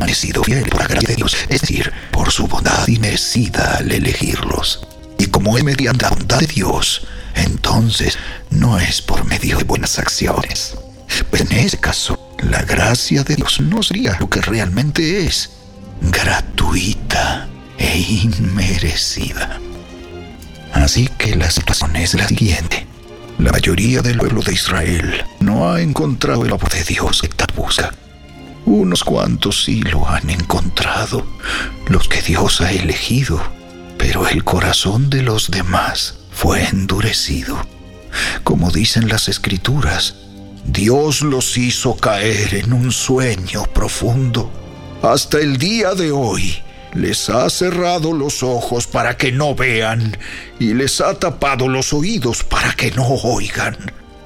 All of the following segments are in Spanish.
permanecido fiel por la gracia de Dios, es decir, por su bondad inmerecida al elegirlos. Y como es mediante la bondad de Dios, entonces no es por medio de buenas acciones. Pues en ese caso, la gracia de Dios no sería lo que realmente es: gratuita e inmerecida. Así que la situación es la siguiente. La mayoría del pueblo de Israel no ha encontrado el amor de Dios que tal busca. Unos cuantos sí lo han encontrado, los que Dios ha elegido, pero el corazón de los demás fue endurecido. Como dicen las Escrituras, Dios los hizo caer en un sueño profundo. Hasta el día de hoy les ha cerrado los ojos para que no vean y les ha tapado los oídos para que no oigan.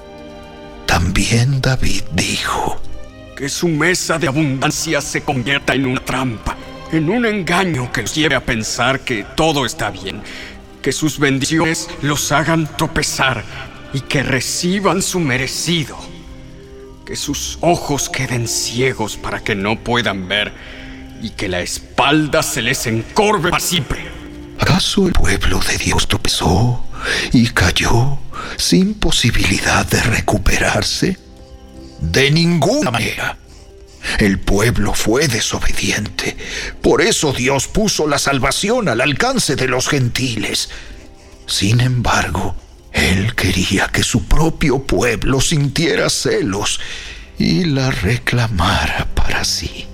También David dijo: que su mesa de abundancia se convierta en una trampa, en un engaño que los lleve a pensar que todo está bien, que sus bendiciones los hagan tropezar y que reciban su merecido, que sus ojos queden ciegos para que no puedan ver y que la espalda se les encorve para siempre. ¿Acaso el pueblo de Dios tropezó y cayó sin posibilidad de recuperarse? De ninguna manera. El pueblo fue desobediente. Por eso Dios puso la salvación al alcance de los gentiles. Sin embargo, Él quería que su propio pueblo sintiera celos y la reclamara para sí.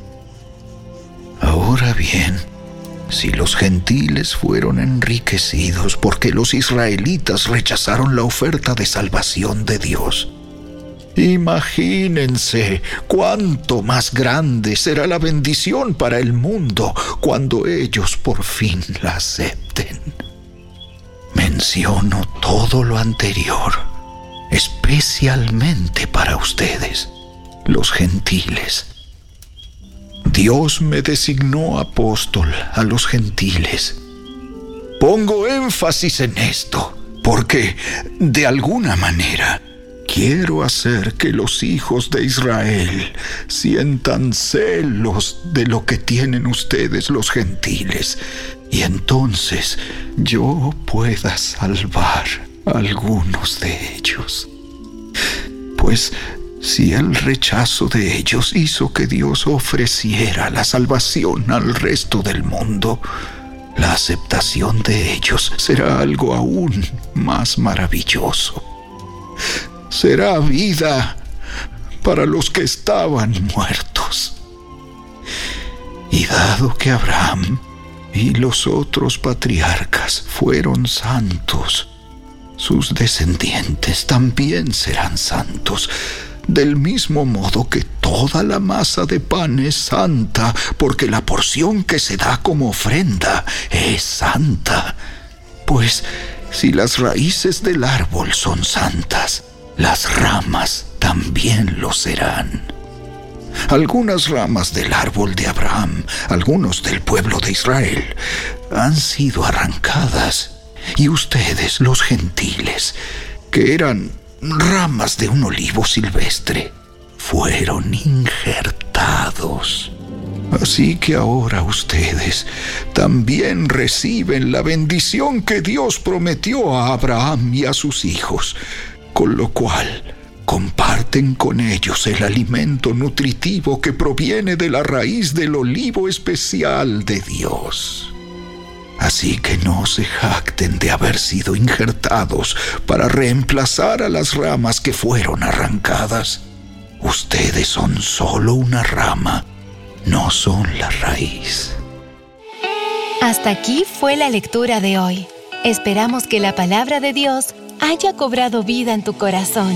Ahora bien, si los gentiles fueron enriquecidos porque los israelitas rechazaron la oferta de salvación de Dios, imagínense cuánto más grande será la bendición para el mundo cuando ellos por fin la acepten. Menciono todo lo anterior especialmente para ustedes, los gentiles. Dios me designó apóstol a los gentiles. Pongo énfasis en esto porque, de alguna manera, quiero hacer que los hijos de Israel sientan celos de lo que tienen ustedes los gentiles, y entonces yo pueda salvar a algunos de ellos. Pues si el rechazo de ellos hizo que Dios ofreciera la salvación al resto del mundo, la aceptación de ellos será algo aún más maravilloso. Será vida para los que estaban muertos. Y dado que Abraham y los otros patriarcas fueron santos, sus descendientes también serán santos, del mismo modo que toda la masa de pan es santa, porque la porción que se da como ofrenda es santa. Pues si las raíces del árbol son santas, las ramas también lo serán. Algunas ramas del árbol de Abraham, algunos del pueblo de Israel, han sido arrancadas, y ustedes, los gentiles, que eran ramas de un olivo silvestre, fueron injertados. Así que ahora ustedes también reciben la bendición que Dios prometió a Abraham y a sus hijos, con lo cual comparten con ellos el alimento nutritivo que proviene de la raíz del olivo especial de Dios. Así que no se jacten de haber sido injertados para reemplazar a las ramas que fueron arrancadas. Ustedes son solo una rama, no son la raíz. Hasta aquí fue la lectura de hoy. Esperamos que la palabra de Dios haya cobrado vida en tu corazón.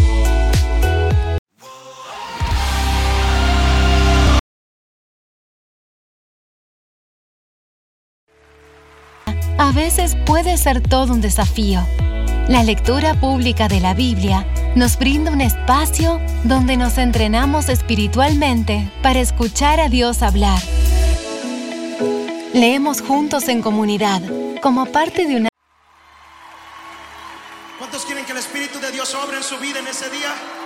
A veces puede ser todo un desafío. La lectura pública de la Biblia nos brinda un espacio donde nos entrenamos espiritualmente para escuchar a Dios hablar. Leemos juntos en comunidad, como parte de una... ¿Cuántos quieren que el Espíritu de Dios obre en su vida en ese día?